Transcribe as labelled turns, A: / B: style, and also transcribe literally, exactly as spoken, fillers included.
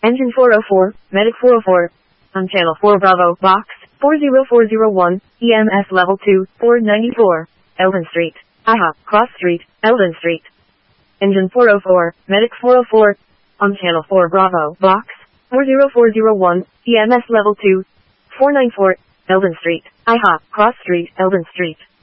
A: Engine four oh four, Medic four oh four. On channel four Bravo, box, four zero four zero one, E M S level two, four ninety-four, Eldon Street. I hop, Cross Street, Eldon Street. Engine four oh four, Medic four oh four. On channel four Bravo, box, four zero four zero one, E M S level two, four ninety-four, Eldon Street. I hop, Cross Street, Eldon Street.